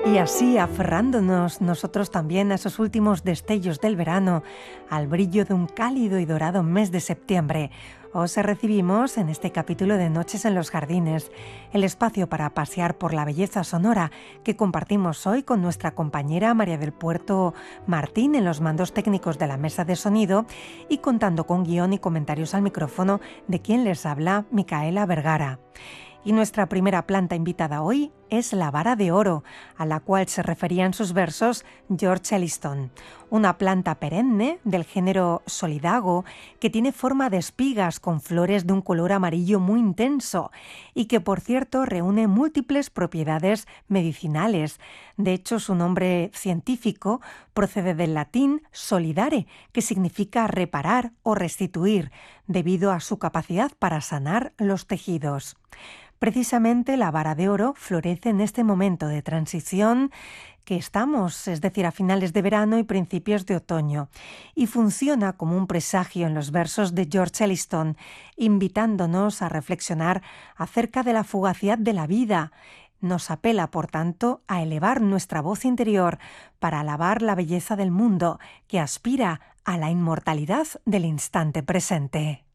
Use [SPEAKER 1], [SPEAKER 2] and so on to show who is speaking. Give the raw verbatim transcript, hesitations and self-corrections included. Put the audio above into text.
[SPEAKER 1] Y así, aferrándonos nosotros también a esos últimos destellos del verano, al brillo de un cálido y dorado mes de septiembre, os recibimos en este capítulo de Noches en los Jardines, el espacio para pasear por la belleza sonora que compartimos hoy con nuestra compañera María del Puerto Martín en los mandos técnicos de la mesa de sonido y contando con guión y comentarios al micrófono de quien les habla, Micaela Vergara. Y nuestra primera planta invitada hoy es la vara de oro, a la cual se refería en sus versos George Elliston, una planta perenne del género Solidago que tiene forma de espigas con flores de un color amarillo muy intenso y que, por cierto, reúne múltiples propiedades medicinales. De hecho, su nombre científico procede del latín solidare, que significa reparar o restituir, debido a su capacidad para sanar los tejidos. Precisamente la vara de oro florece en este momento de transición que estamos, es decir, a finales de verano y principios de otoño, y funciona como un presagio en los versos de George Elliston, invitándonos a reflexionar acerca de la fugacidad de la vida. Nos apela, por tanto, a elevar nuestra voz interior para alabar la belleza del mundo que aspira a la inmortalidad del instante presente.